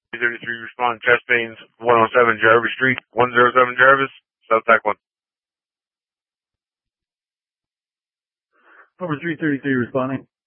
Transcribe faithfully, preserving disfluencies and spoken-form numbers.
three thirty-three responding, chest pains, one oh seven Jarvis Street, one oh seven Jarvis, South Tac one. Over three thirty-three responding.